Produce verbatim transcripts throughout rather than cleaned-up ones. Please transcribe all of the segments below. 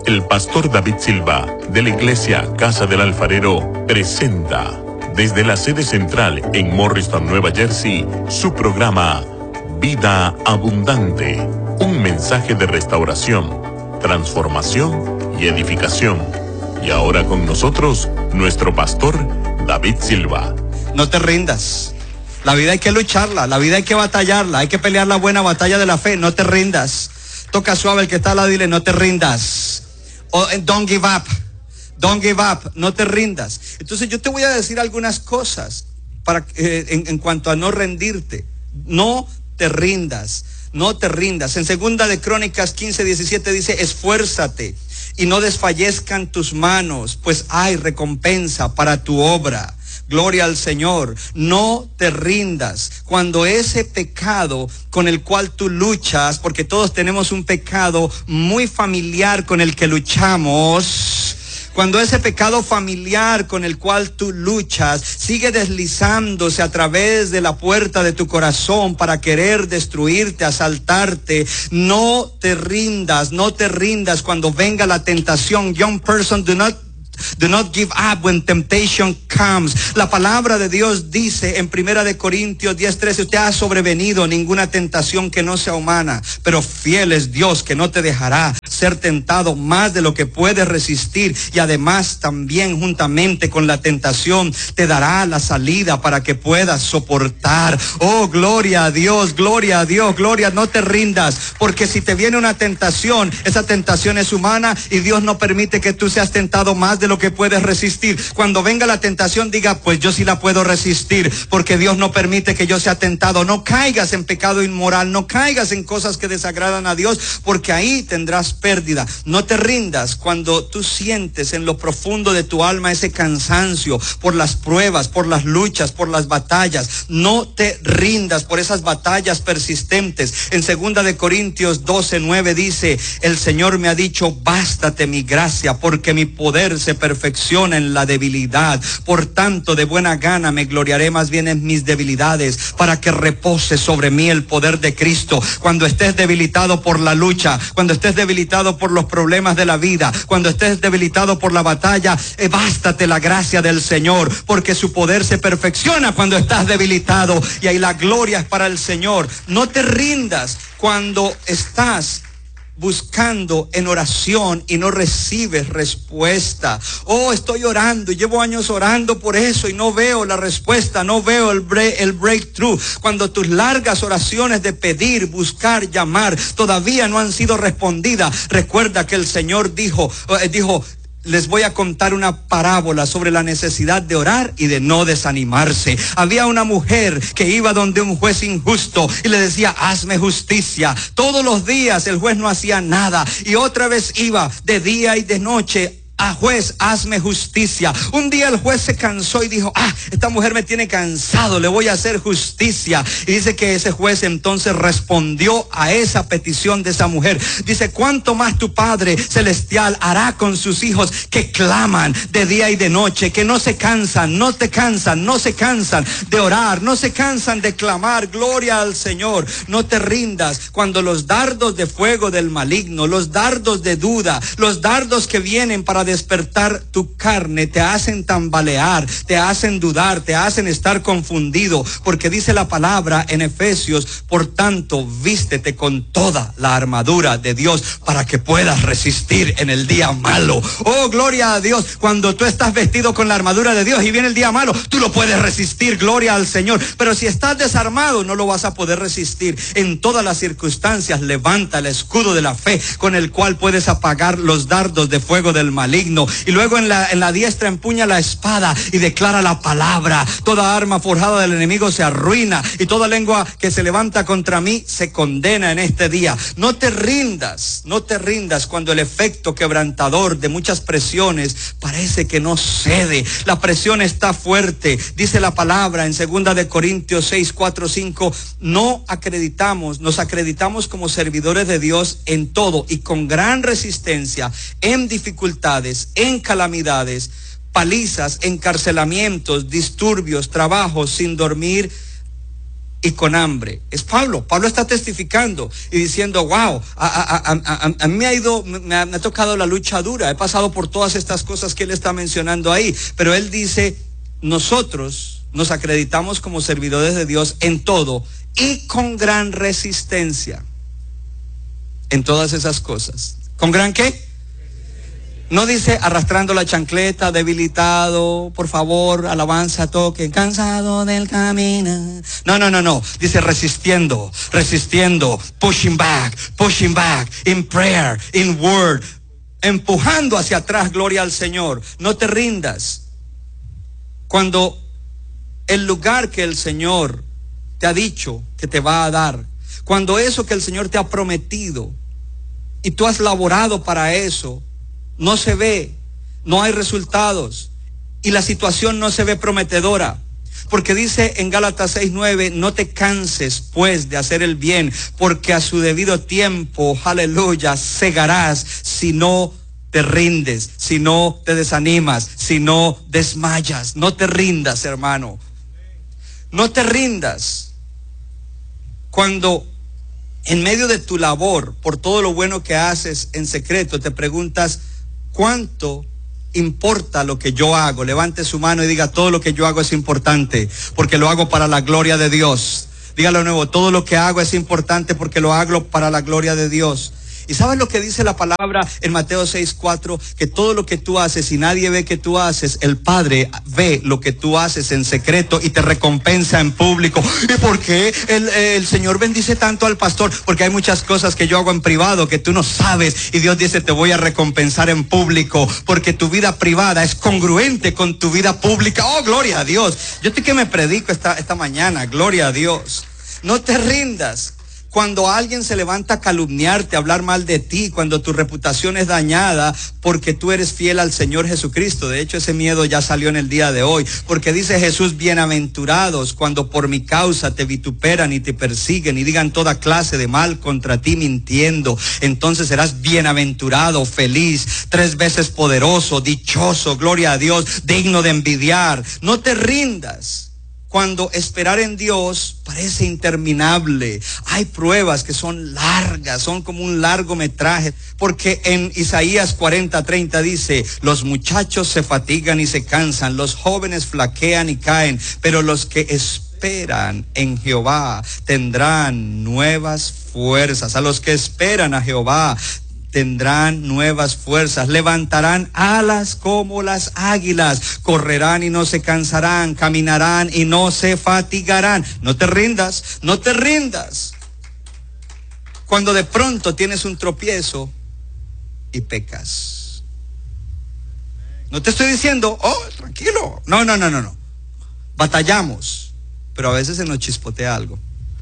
el pastor David Silva, de la iglesia Casa del Alfarero, presenta desde la sede central en Morristown, Nueva Jersey, su programa Vida Abundante, un mensaje de restauración, transformación y edificación. Y ahora con nosotros, nuestro pastor David Silva. No te rindas. La vida hay que lucharla, la vida hay que batallarla, hay que pelear la buena batalla de la fe. No te rindas. Toca suave el que está al lado y dile, no te rindas. Oh, don't give up. Don't give up. No te rindas. Entonces yo te voy a decir algunas cosas para, eh, en, en cuanto a no rendirte. No te rindas. No te rindas. En segunda de Crónicas quince diecisiete dice, esfuérzate y no desfallezcan tus manos, pues hay recompensa para tu obra. Gloria al Señor. No te rindas. Cuando ese pecado con el cual tú luchas, porque todos tenemos un pecado muy familiar con el que luchamos, cuando ese pecado familiar con el cual tú luchas sigue deslizándose a través de la puerta de tu corazón para querer destruirte, asaltarte, no te rindas, no te rindas cuando venga la tentación. Young person, do not Do not give up when temptation comes. La palabra de Dios dice en Primera de Corintios diez trece, usted ha sobrevenido ninguna tentación que no sea humana, pero fiel es Dios que no te dejará ser tentado más de lo que puedes resistir, y además también juntamente con la tentación te dará la salida para que puedas soportar. Oh, gloria a Dios, gloria a Dios, gloria. No te rindas, porque si te viene una tentación, esa tentación es humana y Dios no permite que tú seas tentado más de lo que puedes resistir. Cuando venga la tentación, diga, pues yo sí la puedo resistir, porque Dios no permite que yo sea tentado. No caigas en pecado inmoral, no caigas en cosas que desagradan a Dios, porque ahí tendrás pérdida. No te rindas cuando tú sientes en lo profundo de tu alma ese cansancio por las pruebas, por las luchas, por las batallas. No te rindas por esas batallas persistentes. En segunda de Corintios doce nueve dice, el Señor me ha dicho, bástate mi gracia, porque mi poder se perfecciona en la debilidad. Por tanto, de buena gana me gloriaré más bien en mis debilidades, para que repose sobre mí el poder de Cristo. Cuando estés debilitado por la lucha, cuando estés debilitado por los problemas de la vida, cuando estés debilitado por la batalla, eh, bástate la gracia del Señor, porque su poder se perfecciona cuando estás debilitado, y ahí la gloria es para el Señor. No te rindas cuando estás buscando en oración y no recibes respuesta. Oh, estoy orando y llevo años orando por eso y no veo la respuesta, no veo el break, el breakthrough. Cuando tus largas oraciones de pedir, buscar, llamar todavía no han sido respondidas, recuerda que el Señor dijo, eh, dijo, les voy a contar una parábola sobre la necesidad de orar y de no desanimarse. Había una mujer que iba donde un juez injusto y le decía, hazme justicia. Todos los días el juez no hacía nada, y otra vez iba de día y de noche. Ah, juez, hazme justicia. Un día el juez se cansó y dijo, ah, esta mujer me tiene cansado, le voy a hacer justicia. Y dice que ese juez entonces respondió a esa petición de esa mujer. Dice, ¿cuánto más tu Padre Celestial hará con sus hijos que claman de día y de noche, que no se cansan, no te cansan, no se cansan de orar, no se cansan de clamar? Gloria al Señor. No te rindas cuando los dardos de fuego del maligno, los dardos de duda, los dardos que vienen para despertar tu carne, te hacen tambalear, te hacen dudar, te hacen estar confundido, porque dice la palabra en Efesios, por tanto, vístete con toda la armadura de Dios para que puedas resistir en el día malo. Oh, gloria a Dios. Cuando tú estás vestido con la armadura de Dios y viene el día malo, tú lo puedes resistir, gloria al Señor. Pero si estás desarmado, no lo vas a poder resistir. En todas las circunstancias, levanta el escudo de la fe, con el cual puedes apagar los dardos de fuego del maligno. Y luego en la, en la diestra empuña la espada y declara la palabra. Toda arma forjada del enemigo se arruina, y toda lengua que se levanta contra mí se condena en este día. No te rindas, no te rindas cuando el efecto quebrantador de muchas presiones parece que no cede. La presión está fuerte. Dice la palabra en segunda de Corintios seis, cuatro, cinco, no acreditamos, nos acreditamos como servidores de Dios en todo y con gran resistencia, en dificultades, en calamidades, palizas, encarcelamientos, disturbios, trabajos, sin dormir y con hambre. Es Pablo. Pablo está testificando y diciendo, wow, a, a, a, a, a mí me ha ido, me ha, me ha tocado la lucha dura. He pasado por todas estas cosas que él está mencionando ahí. Pero él dice, nosotros nos acreditamos como servidores de Dios en todo y con gran resistencia. En todas esas cosas. ¿Con gran qué? No dice arrastrando la chancleta, debilitado, por favor, alabanza, toque, cansado del camino. No, no, no, no. Dice resistiendo, resistiendo, pushing back, pushing back, in prayer, in word, empujando hacia atrás, gloria al Señor. No te rindas. Cuando el lugar que el Señor te ha dicho que te va a dar, cuando eso que el Señor te ha prometido y tú has laborado para eso, no se ve, no hay resultados y la situación no se ve prometedora, porque dice en Gálatas seis nueve, no te canses pues de hacer el bien, porque a su debido tiempo, aleluya, segarás si no te rindes, si no te desanimas, si no desmayas. No te rindas, hermano, no te rindas. Cuando en medio de tu labor, por todo lo bueno que haces en secreto, te preguntas, ¿cuánto importa lo que yo hago? Levante su mano y diga, todo lo que yo hago es importante, porque lo hago para la gloria de Dios. Dígalo de nuevo, todo lo que hago es importante porque lo hago para la gloria de Dios. ¿Y sabes lo que dice la palabra en Mateo seis cuatro? Que todo lo que tú haces y nadie ve que tú haces, el Padre ve lo que tú haces en secreto y te recompensa en público. ¿Y por qué el, el Señor bendice tanto al pastor? Porque hay muchas cosas que yo hago en privado que tú no sabes y Dios dice, te voy a recompensar en público, porque tu vida privada es congruente con tu vida pública. Oh, gloria a Dios. Yo estoy que me predico esta, esta mañana, gloria a Dios. No te rindas. Cuando alguien se levanta a calumniarte, a hablar mal de ti, cuando tu reputación es dañada porque tú eres fiel al Señor Jesucristo. De hecho, ese miedo ya salió en el día de hoy, porque dice Jesús, bienaventurados cuando por mi causa te vituperan y te persiguen y digan toda clase de mal contra ti mintiendo. Entonces serás bienaventurado, feliz, tres veces poderoso, dichoso, gloria a Dios, digno de envidiar. No te rindas. Cuando esperar en Dios parece interminable, hay pruebas que son largas, son como un largometraje, porque en Isaías cuarenta treinta dice, los muchachos se fatigan y se cansan, los jóvenes flaquean y caen, pero los que esperan en Jehová tendrán nuevas fuerzas. A los que esperan a Jehová tendrán nuevas fuerzas, levantarán alas como las águilas, correrán y no se cansarán, caminarán y no se fatigarán. No te rindas, no te rindas. Cuando de pronto tienes un tropiezo y pecas. No te estoy diciendo, oh, tranquilo. No, no, no, no, no. Batallamos, pero a veces se nos chispotea algo.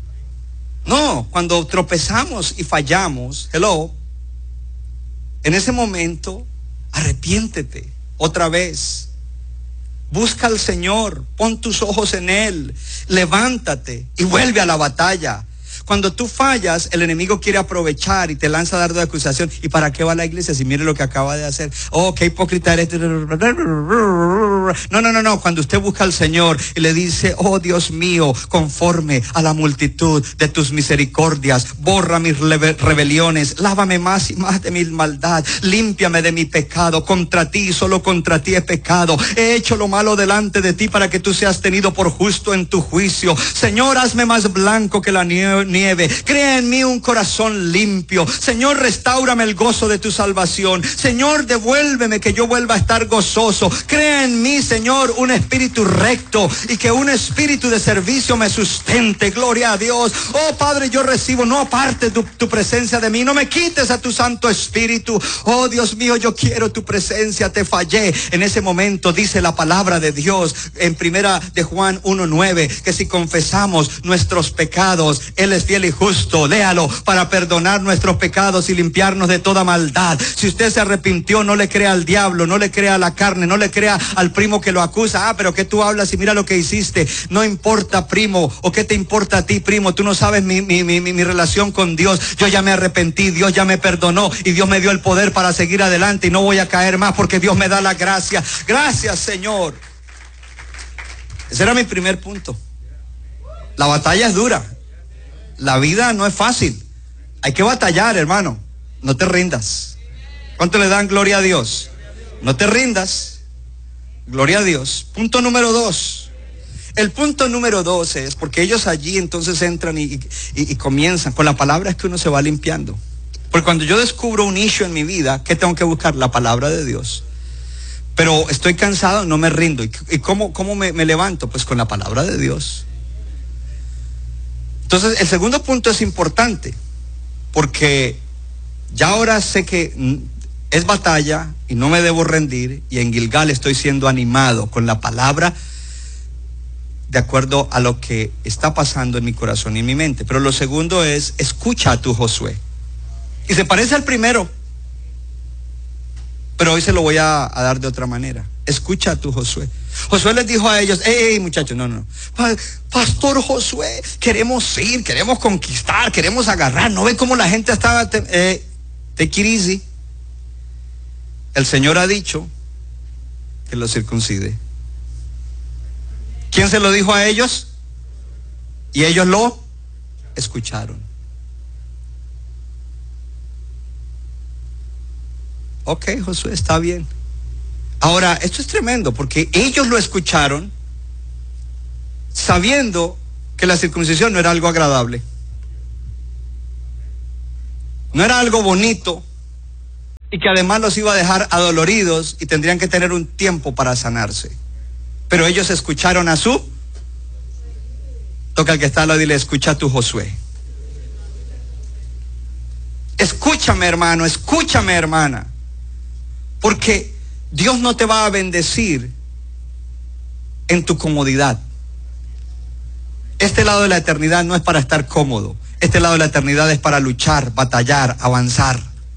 No, cuando tropezamos y fallamos, hello, en ese momento, arrepiéntete otra vez. Busca al Señor, pon tus ojos en Él, levántate y vuelve a la batalla. Cuando tú fallas, el enemigo quiere aprovechar y te lanza dardo de acusación. ¿Y para qué va a la iglesia si mire lo que acaba de hacer? Oh, qué hipócrita eres. No, no, no, no. Cuando usted busca al Señor y le dice, oh Dios mío, conforme a la multitud de tus misericordias, borra mis rebeliones, lávame más y más de mi maldad, límpiame de mi pecado. Contra ti, solo contra ti he pecado. He hecho lo malo delante de ti para que tú seas tenido por justo en tu juicio. Señor, hazme más blanco que la nieve. nieve, crea en mí un corazón limpio. Señor, restáurame el gozo de tu salvación. Señor, devuélveme que yo vuelva a estar gozoso. Crea en mí, Señor, un espíritu recto y que un espíritu de servicio me sustente. Gloria a Dios. Oh Padre, yo recibo, no apartes tu, tu presencia de mí, no me quites a tu Santo Espíritu. Oh Dios mío, yo quiero tu presencia, te fallé. En ese momento dice la palabra de Dios en primera de Juan uno nueve, que si confesamos nuestros pecados, Él es fiel y justo, léalo, para perdonar nuestros pecados y limpiarnos de toda maldad. Si usted se arrepintió, no le crea al diablo, no le crea a la carne, no le crea al primo que lo acusa. Ah, pero que tú hablas y mira lo que hiciste. No importa, primo, o qué te importa a ti, primo. Tú no sabes mi, mi, mi, mi relación con Dios. Yo ya me arrepentí, Dios ya me perdonó y Dios me dio el poder para seguir adelante y no voy a caer más porque Dios me da la gracia. Gracias, Señor. Ese era mi primer punto. La batalla es dura. La vida no es fácil. Hay que batallar, hermano. No te rindas. ¿Cuánto le dan gloria a Dios? No te rindas. Gloria a Dios. Punto número dos. El punto número dos es porque ellos allí entonces entran y, y, y comienzan. Con la palabra es que uno se va limpiando. Porque cuando yo descubro un issue en mi vida, ¿qué tengo que buscar? La palabra de Dios. Pero estoy cansado, no me rindo. ¿Y, y cómo, cómo me, me levanto? Pues con la palabra de Dios. Entonces, el segundo punto es importante, porque ya ahora sé que es batalla y no me debo rendir, y en Gilgal estoy siendo animado con la palabra de acuerdo a lo que está pasando en mi corazón y en mi mente. Pero lo segundo es, escucha a tu Josué. Y se parece al primero, pero hoy se lo voy a, a dar de otra manera. Escucha a tu Josué. Josué les dijo a ellos, hey, hey muchachos, no, no, Pastor Josué, queremos ir, queremos conquistar, queremos agarrar. ¿No ven cómo la gente estaba? Te, eh, take it easy. El Señor ha dicho que los circuncide. ¿Quién se lo dijo a ellos? Y ellos lo escucharon. Ok, Josué, está bien. Ahora, esto es tremendo porque ellos lo escucharon sabiendo que la circuncisión no era algo agradable. No era algo bonito y que además los iba a dejar adoloridos y tendrían que tener un tiempo para sanarse. Pero ellos escucharon a su... Toca al que está al lado y dile, escucha a tu Josué. Escúchame, hermano, escúchame, hermana. Porque Dios no te va a bendecir en tu comodidad. Este lado de la eternidad no es para estar cómodo. Este lado de la eternidad es para luchar, batallar, avanzar.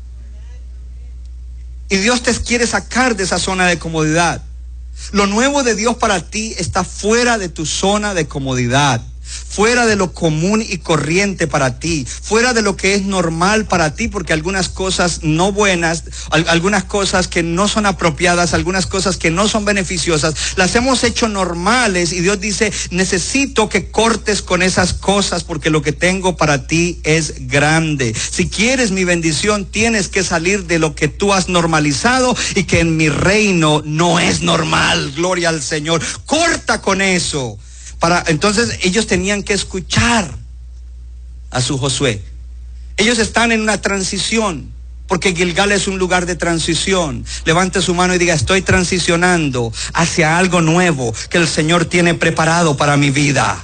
Y Dios te quiere sacar de esa zona de comodidad. Lo nuevo de Dios para ti está fuera de tu zona de comodidad. Fuera de lo común y corriente para ti, fuera de lo que es normal para ti, porque algunas cosas no buenas, algunas cosas que no son apropiadas, algunas cosas que no son beneficiosas, las hemos hecho normales y Dios dice, necesito que cortes con esas cosas porque lo que tengo para ti es grande. Si quieres mi bendición, tienes que salir de lo que tú has normalizado y que en mi reino no es normal. Gloria al Señor. Corta con eso. Para, entonces ellos tenían que escuchar a su Josué. Ellos están en una transición, porque Gilgal es un lugar de transición. Levante su mano y diga, estoy transicionando hacia algo nuevo que el Señor tiene preparado para mi vida.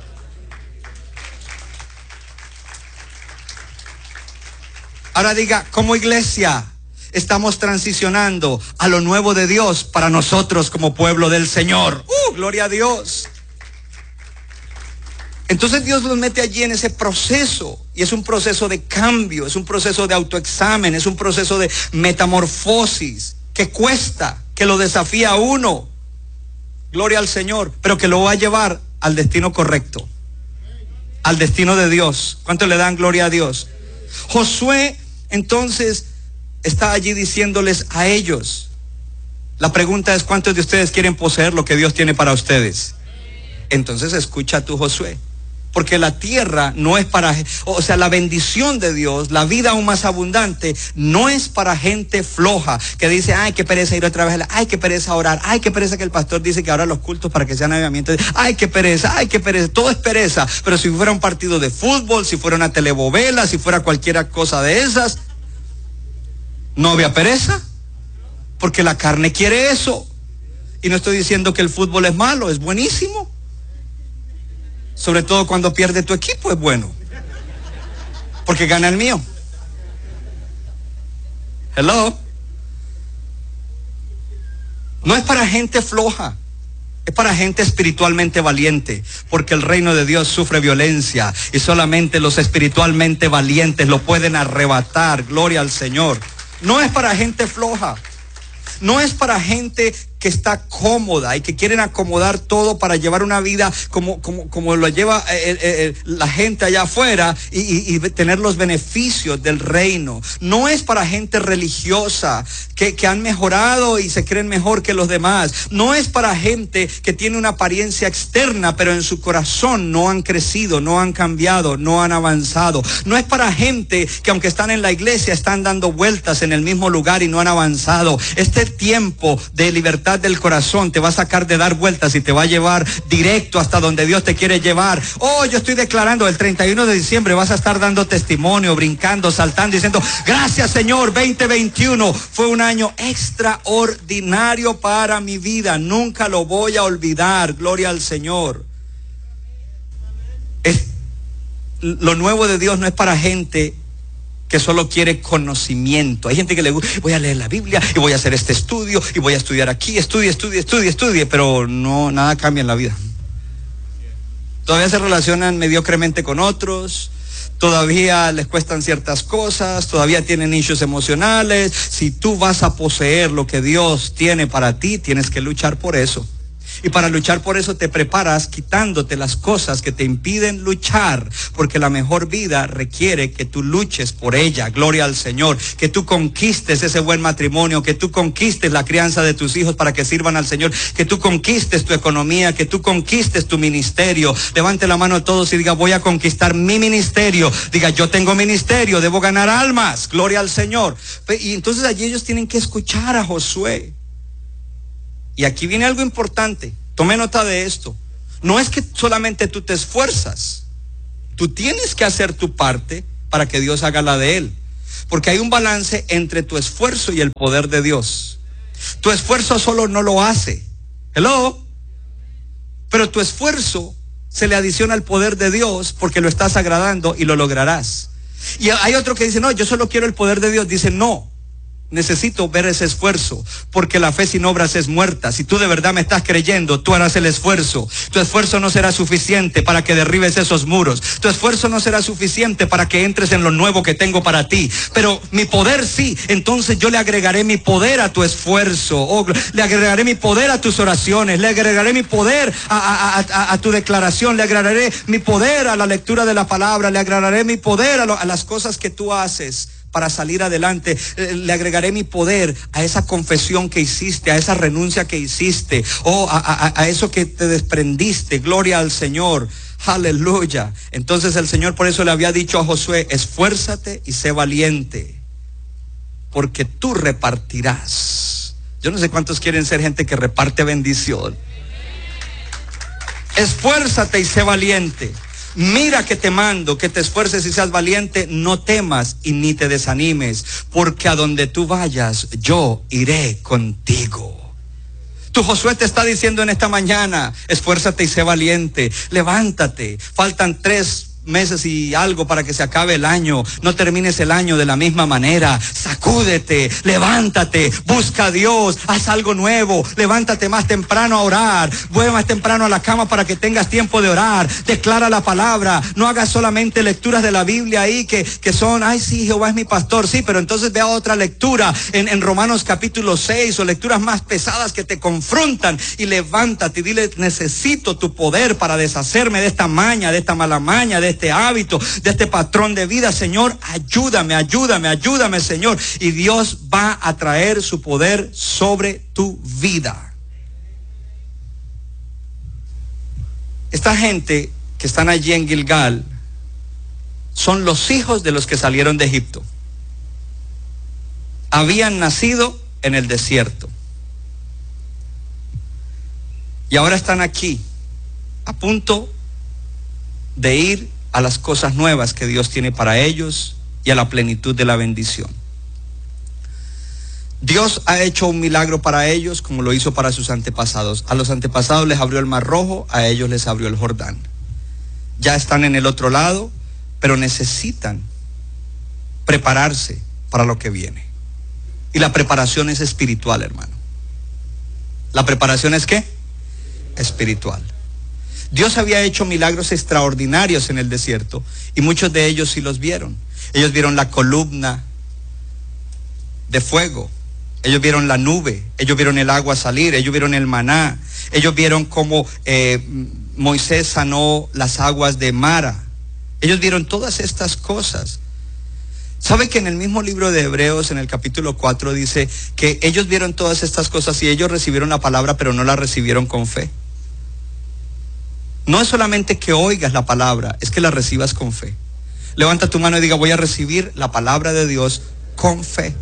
Ahora diga, como iglesia, estamos transicionando a lo nuevo de Dios para nosotros como pueblo del Señor. ¡Uh, gloria a Dios! Entonces Dios los mete allí en ese proceso, y es un proceso de cambio, es un proceso de autoexamen, es un proceso de metamorfosis, que cuesta, que lo desafía a uno, gloria al Señor, pero que lo va a llevar al destino correcto, al destino de Dios. ¿Cuánto le dan gloria a Dios? Josué entonces está allí diciéndoles a ellos, la pregunta es, ¿cuántos de ustedes quieren poseer lo que Dios tiene para ustedes? Entonces escucha a tu Josué. Porque la tierra no es para, o sea, la bendición de Dios, la vida aún más abundante, no es para gente floja, que dice, ay, qué pereza ir otra vez, ay, qué pereza orar, ay, qué pereza que el pastor dice que ahora los cultos para que sean avivamientos, ay, qué pereza, ay, qué pereza, todo es pereza. Pero si fuera un partido de fútbol, si fuera una telebovela, si fuera cualquier cosa de esas, no había pereza, porque la carne quiere eso. Y no estoy diciendo que el fútbol es malo, es buenísimo. Sobre todo cuando pierde tu equipo es bueno, porque gana el mío. Hello. No es para gente floja, es para gente espiritualmente valiente, porque el reino de Dios sufre violencia y solamente los espiritualmente valientes lo pueden arrebatar. Gloria al Señor. No es para gente floja, no es para gente que está cómoda y que quieren acomodar todo para llevar una vida como, como, como lo lleva eh, eh, la gente allá afuera y, y, y tener los beneficios del reino. No es para gente religiosa que, que han mejorado y se creen mejor que los demás. No es para gente que tiene una apariencia externa, pero en su corazón no han crecido, no han cambiado, no han avanzado. No es para gente que aunque están en la iglesia están dando vueltas en el mismo lugar y no han avanzado. Este tiempo de libertad del corazón te va a sacar de dar vueltas y te va a llevar directo hasta donde Dios te quiere llevar. Oh, yo estoy declarando el treinta y uno de diciembre vas a estar dando testimonio, brincando, saltando, diciendo: gracias Señor, veinte veintiuno fue un año extraordinario para mi vida, nunca lo voy a olvidar. Gloria al Señor. Es, lo nuevo de Dios no es para gente que solo quiere conocimiento. Hay gente que le gusta: voy a leer la Biblia y voy a hacer este estudio y voy a estudiar aquí, estudie, estudie, estudie, estudie, pero no, nada cambia en la vida. Todavía se relacionan mediocremente con otros, todavía les cuestan ciertas cosas, todavía tienen issues emocionales. Si tú vas a poseer lo que Dios tiene para ti, tienes que luchar por eso. Y para luchar por eso te preparas quitándote las cosas que te impiden luchar, porque la mejor vida requiere que tú luches por ella. Gloria al Señor. Que tú conquistes ese buen matrimonio, que tú conquistes la crianza de tus hijos para que sirvan al Señor, que tú conquistes tu economía, que tú conquistes tu ministerio. Levante la mano todos y diga: voy a conquistar mi ministerio. Diga: yo tengo ministerio, debo ganar almas. Gloria al Señor. Y entonces allí ellos tienen que escuchar a Josué. Y aquí viene algo importante, tome nota de esto. No es que solamente tú te esfuerzas, tú tienes que hacer tu parte para que Dios haga la de Él. Porque hay un balance entre tu esfuerzo y el poder de Dios. Tu esfuerzo solo no lo hace. Hello. Pero tu esfuerzo se le adiciona al poder de Dios porque lo estás agradando y lo lograrás. Y hay otro que dice: no, yo solo quiero el poder de Dios. Dice: no. Necesito ver ese esfuerzo, porque la fe sin obras es muerta. Si tú de verdad me estás creyendo, tú harás el esfuerzo. Tu esfuerzo no será suficiente para que derribes esos muros. Tu esfuerzo no será suficiente para que entres en lo nuevo que tengo para ti. Pero mi poder sí. Entonces yo le agregaré mi poder a tu esfuerzo. Oh, le agregaré mi poder a tus oraciones. Le agregaré mi poder a, a, a, a, a tu declaración. Le agregaré mi poder a la lectura de la palabra. Le agregaré mi poder a, lo, a las cosas que tú haces para salir adelante. Le agregaré mi poder a esa confesión que hiciste, a esa renuncia que hiciste, o a, a, a eso que te desprendiste. Gloria al Señor. Aleluya. Entonces el Señor por eso le había dicho a Josué: esfuérzate y sé valiente, porque tú repartirás. Yo no sé cuántos quieren ser gente que reparte bendición. Esfuérzate y sé valiente. Mira que te mando, que te esfuerces y seas valiente, no temas y ni te desanimes, porque a donde tú vayas, yo iré contigo. Tu Josué te está diciendo en esta mañana: esfuérzate y sé valiente, levántate, faltan tres meses y algo para que se acabe el año. No termines el año de la misma manera. Sacúdete, levántate, busca a Dios, haz algo nuevo. Levántate más temprano a orar, vuelve más temprano a la cama para que tengas tiempo de orar. Declara la palabra, no hagas solamente lecturas de la Biblia ahí que, que son: ay sí, Jehová es mi pastor. Sí, pero entonces vea otra lectura en, en Romanos capítulo seis, o lecturas más pesadas que te confrontan. Y levántate y dile: necesito tu poder para deshacerme de esta maña, de esta mala maña, de este hábito, de este patrón de vida. Señor, ayúdame, ayúdame, ayúdame, Señor. Y Dios va a traer su poder sobre tu vida. Esta gente que están allí en Gilgal son los hijos de los que salieron de Egipto. Habían nacido en el desierto y ahora están aquí a punto de ir a las cosas nuevas que Dios tiene para ellos y a la plenitud de la bendición. Dios ha hecho un milagro para ellos como lo hizo para sus antepasados. A los antepasados les abrió el Mar Rojo, a ellos les abrió el Jordán. Ya están en el otro lado, pero necesitan prepararse para lo que viene. Y la preparación es espiritual, hermano. ¿La preparación es qué? Espiritual. Dios había hecho milagros extraordinarios en el desierto y muchos de ellos sí los vieron. Ellos vieron la columna de fuego ellos vieron la nube, ellos vieron el agua salir, ellos vieron el maná, ellos vieron cómo eh, Moisés sanó las aguas de Mara, ellos vieron todas estas cosas. ¿Sabe que en el mismo libro de Hebreos, en el capítulo cuatro, dice que ellos vieron todas estas cosas y ellos recibieron la palabra, pero no la recibieron con fe? No es solamente que oigas la palabra, es que la recibas con fe. Levanta tu mano y diga: voy a recibir la palabra de Dios con fe.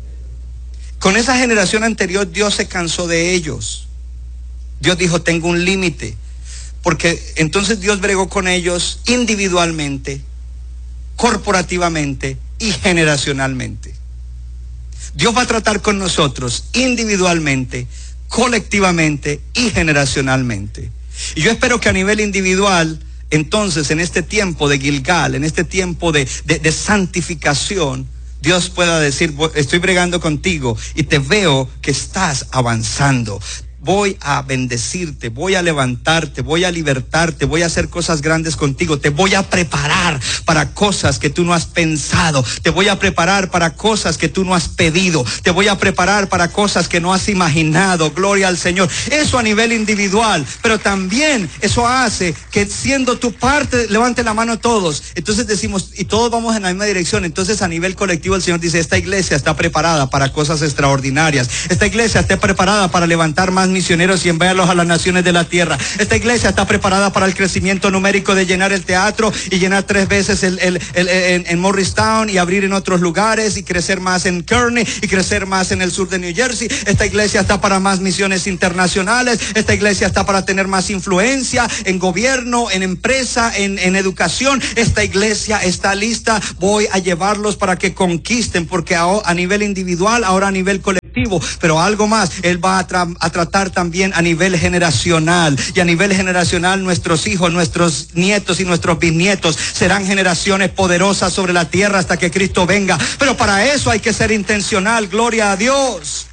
Con esa generación anterior, Dios se cansó de ellos. Dios dijo: tengo un límite. Porque entonces Dios bregó con ellos individualmente, corporativamente y generacionalmente. Dios va a tratar con nosotros individualmente, colectivamente y generacionalmente. Y yo espero que a nivel individual, entonces, en este tiempo de Gilgal, en este tiempo de, de, de santificación, Dios pueda decir: estoy bregando contigo y te veo que estás avanzando. Voy a bendecirte, voy a levantarte, voy a libertarte, voy a hacer cosas grandes contigo, te voy a preparar para cosas que tú no has pensado, te voy a preparar para cosas que tú no has pedido, te voy a preparar para cosas que no has imaginado. Gloria al Señor. Eso a nivel individual, pero también eso hace que, siendo tu parte, levante la mano todos. Entonces decimos, y todos vamos en la misma dirección. Entonces a nivel colectivo el Señor dice: esta iglesia está preparada para cosas extraordinarias, esta iglesia está preparada para levantar más misioneros y enviarlos a las naciones de la tierra. Esta iglesia está preparada para el crecimiento numérico de llenar el teatro y llenar tres veces el, el, el, el, en Morristown y abrir en otros lugares y crecer más en Kearney y crecer más en el sur de New Jersey. Esta iglesia está para más misiones internacionales. Esta iglesia está para tener más influencia en gobierno, en empresa, en, en educación. Esta iglesia está lista. Voy a llevarlos para que conquisten, porque a, a nivel individual, ahora a nivel colectivo, pero algo más, Él va a, tra a tratar también a nivel generacional, y a nivel generacional nuestros hijos, nuestros nietos y nuestros bisnietos serán generaciones poderosas sobre la tierra hasta que Cristo venga. Pero para eso hay que ser intencional. Gloria a Dios,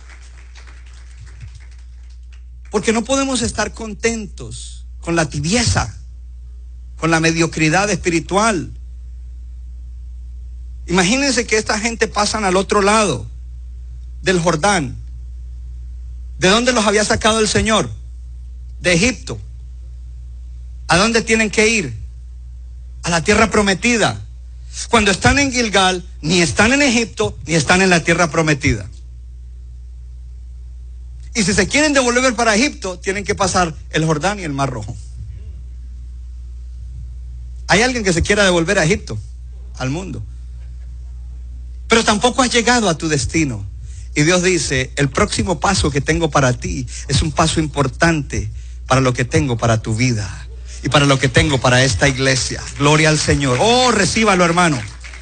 porque no podemos estar contentos con la tibieza, con la mediocridad espiritual. Imagínense que esta gente pasan al otro lado del Jordán. ¿De dónde los había sacado el Señor? De Egipto. ¿A dónde tienen que ir? A la tierra prometida. Cuando están en Gilgal, ni están en Egipto, ni están en la tierra prometida. Y si se quieren devolver para Egipto, tienen que pasar el Jordán y el Mar Rojo. ¿Hay alguien que se quiera devolver a Egipto? Al mundo. Pero tampoco has llegado a tu destino. Y Dios dice: el próximo paso que tengo para ti es un paso importante para lo que tengo para tu vida y para lo que tengo para esta iglesia. Gloria al Señor. Oh, recíbalo, hermano.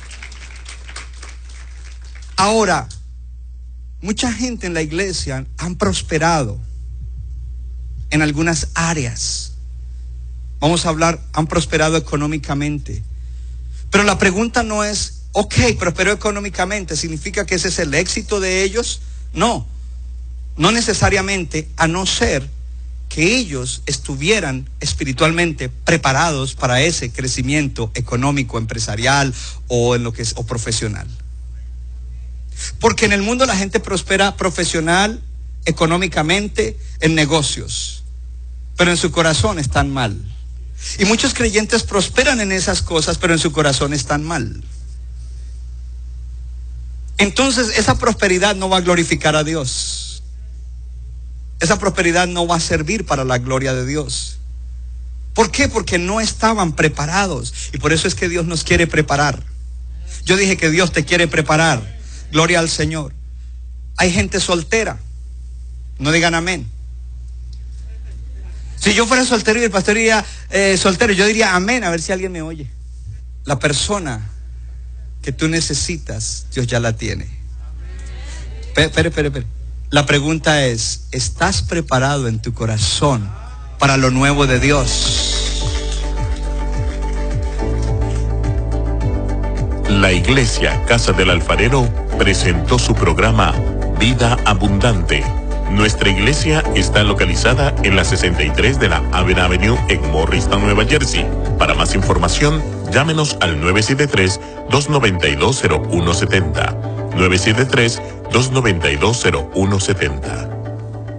Ahora, mucha gente en la iglesia han prosperado en algunas áreas. Vamos a hablar, han prosperado económicamente. Pero la pregunta no es: ok, prosperó económicamente, ¿significa que ese es el éxito de ellos? No, no necesariamente, a no ser que ellos estuvieran espiritualmente preparados para ese crecimiento económico, empresarial o en lo que es o profesional. Porque en el mundo la gente prospera profesional, económicamente, en negocios, pero en su corazón están mal. Y muchos creyentes prosperan en esas cosas, pero en su corazón están mal. Entonces esa prosperidad no va a glorificar a Dios. Esa prosperidad no va a servir para la gloria de Dios. ¿Por qué? Porque no estaban preparados. Y por eso es que Dios nos quiere preparar. Yo dije que Dios te quiere preparar. Gloria al Señor. Hay gente soltera. No digan amén. Si yo fuera soltero y el pastor diría eh, soltero, yo diría amén, a ver si alguien me oye. La persona que tú necesitas, Dios ya la tiene. Espera, espera, espera. La pregunta es: ¿estás preparado en tu corazón para lo nuevo de Dios? La Iglesia Casa del Alfarero presentó su programa Vida Abundante. Nuestra iglesia está localizada en la sesenta y tres de la Avenue Avenue en Morristown, Nueva Jersey. Para más información, llámenos al nueve siete tres, dos nueve dos, cero uno siete cero. nueve siete tres, dos nueve dos, cero uno siete cero.